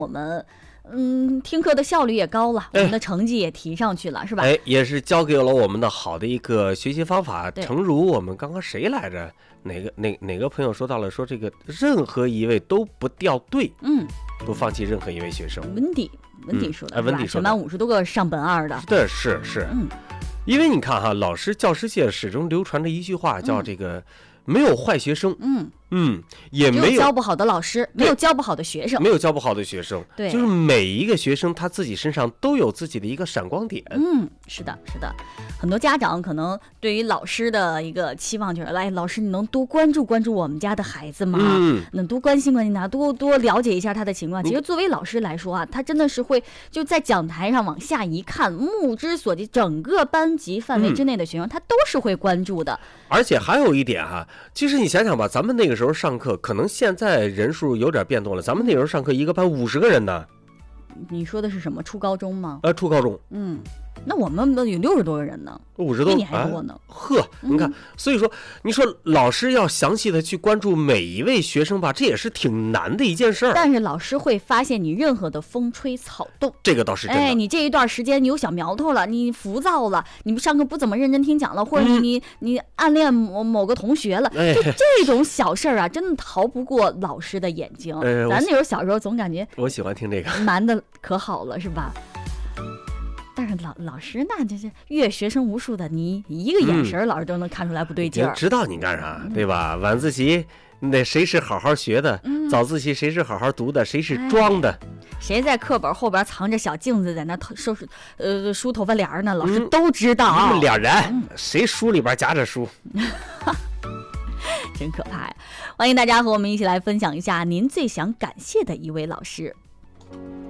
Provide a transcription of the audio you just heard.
我们听课的效率也高了，我们的成绩也提上去了，是吧？ 也是教给了我们的好的一个学习方法。诚如我们刚刚谁来着？哪个朋友说到了，说这个任何一位都不掉队，不放弃任何一位学生。 温迪说的， 温迪说的， 全班50多个上本二的。 对，是，因为你看哈，教师界始终流传着一句话，叫这个没有坏学生，也没有教不好的老师，没有教不好的学生， 对，就是每一个学生他自己身上都有自己的一个闪光点。 是的，很多家长可能对于老师的一个期望就是，来，老师你能多关注关注我们家的孩子吗？能多关心关心他，多了解一下他的情况。其实作为老师来说啊，他真的是会就在讲台上往下一看，目之所及，整个班级范围之内的学生，他都是会关注的。 而且还有一点哈，其实你想想吧，咱们那个时候上课，可能现在人数有点变动了，咱们那个时候上课一个班50个人呢。 你说的是什么？初高中吗？ 初高中。 那我们有60多个人呢 ，50多， 比你还多呢。 你看，所以说，你说老师要详细的去关注每一位学生吧，这也是挺难的一件事儿。 但是老师会发现你任何的风吹草动， 这个倒是真的。 你这一段时间你有小苗头了，你浮躁了，你上课不怎么认真听讲了，或者你暗恋某个同学了，就这种小事儿啊，真的逃不过老师的眼睛。咱那时候小时候总感觉我喜欢听这个， 瞒的可好了，是吧？但是老师那这是阅学生无数的，你一个眼神老师都能看出来不对劲儿， 知道你干啥，对吧？晚自习那谁是好好学的，早自习谁是好好读的，谁是装的， 谁在课本后边藏着小镜子在那梳头发帘呢，老师都知道。 你们俩人谁书里边夹着书真可怕呀！欢迎大家和我们一起来分享一下您最想感谢的一位老师。